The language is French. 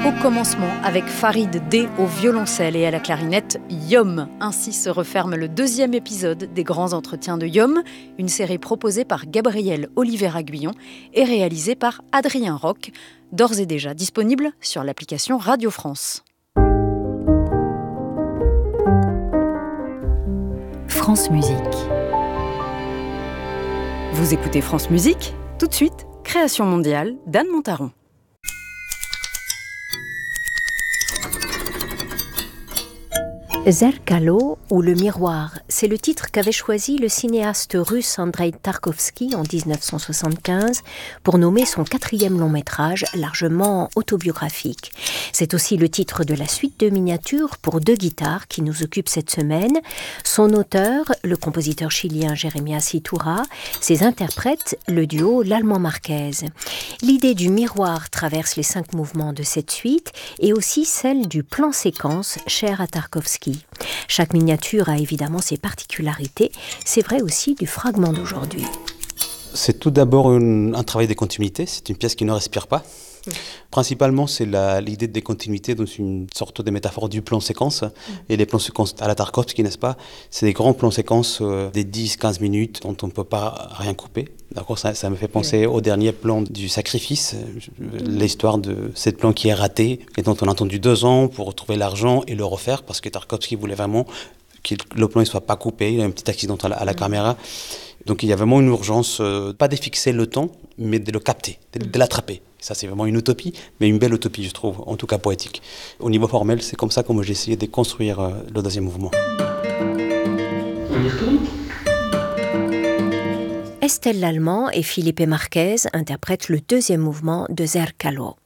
Au commencement, avec Farid D au violoncelle et à la clarinette, Yom. Ainsi se referme le 2e épisode des Grands Entretiens de Yom, une série proposée par Gabriel Oliveira-Guyon et réalisée par Adrien Roch, d'ores et déjà disponible sur l'application Radio France. France Musique. Vous écoutez France Musique ? Tout de suite, Création mondiale d'Anne Montaron. Zerkalo ou Le Miroir, c'est le titre qu'avait choisi le cinéaste russe Andreï Tarkovsky en 1975 pour nommer son 4e long métrage largement autobiographique. C'est aussi le titre de la suite de miniatures pour 2 guitares qui nous occupe cette semaine. Son auteur, le compositeur chilien Jeremias Iturra, ses interprètes, le duo l'allemand Marquez. L'idée du miroir traverse les 5 mouvements de cette suite et aussi celle du plan séquence cher à Tarkovsky. Chaque miniature a évidemment ses particularités, c'est vrai aussi du fragment d'aujourd'hui. C'est tout d'abord un travail de continuité, c'est une pièce qui ne respire pas. Principalement, c'est l'idée de décontinuité dans une sorte de métaphore du plan séquence. Et les plans séquences à la Tarkovsky, n'est-ce pas ? C'est des grands plans séquences des 10-15 minutes dont on ne peut pas rien couper. D'accord, ça me fait penser au dernier plan du sacrifice, l'histoire de ce plan qui est raté et dont on a attendu 2 ans pour retrouver l'argent et le refaire parce que Tarkovsky voulait vraiment que le plan ne soit pas coupé. Il y a un petit accident à la caméra. Donc il y a vraiment une urgence, pas de fixer le temps, mais de le capter, de l'attraper. Ça, c'est vraiment une utopie, mais une belle utopie, je trouve, en tout cas poétique. Au niveau formel, c'est comme ça que j'ai essayé de construire le 2e mouvement. On y retourne ? Estelle Lallemand et Felipe Marquez interprètent le 2e mouvement de Zerkalo.